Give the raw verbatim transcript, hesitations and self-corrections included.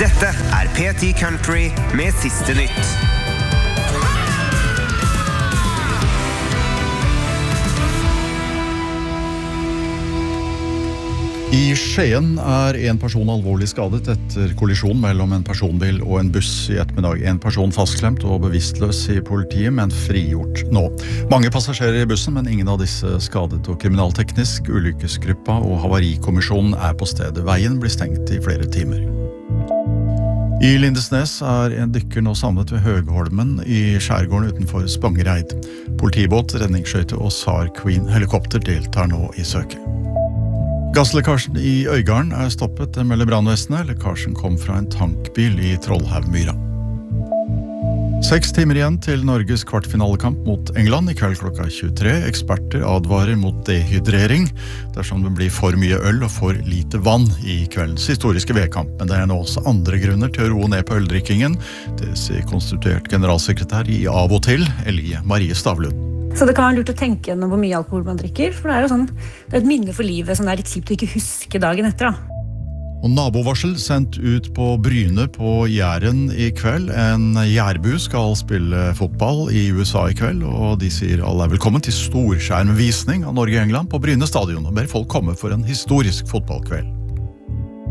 Dette er P ti Country med siste nytt. I Skien er en person alvorlig skadet etter kollisjon mellom en personbil og en buss i ettermiddag. En person fastklemt og bevisstløs i politiet, men frigjort nå. Mange passasjerer i bussen, men ingen av disse skadet, og kriminalteknisk ulykkesgruppa og havarikommisjonen er på stedet. Veien blir stengt i flere timer. I Lindesnes er en dykker nå savnet ved Høgholmen i skjærgården utenfor Spangereid. Politibåt, redningsskøyte og SAR Queen helikopter deltar nå i søket. Gasslekkasjen i Øygarden er stoppet, det melder brannvesenet. Lekkasjen kom fra en tankbil i Trollhaugmyra. Seks timer igjen til Norges kvartfinalekamp mot England i kveld klokka tjuetre. Eksperter advarer mot dehydrering dersom det blir for mye øl og for lite vann i kveldens historiske V M-kamp. Men det er nå også andre grunner til å roe ned på øldrikkingen. Det sier konstituert generalsekretær i Av og til, Elie Marie Stavlund. Så det kan være lurt å tenke gjennom hvor mye alkohol man drikker, for det er jo sånn, det er et minne for livet, sånn det er litt kjipt å ikke huske dagen etter da. Og nabovarsel sendt ut på Bryne på Jæren i kveld. En jærbu skal spille fotball i U S A i kveld, og de sier alle er velkommen til storskjermvisning av Norge og England på Bryne stadion, og ber folk komme for en historisk fotballkveld.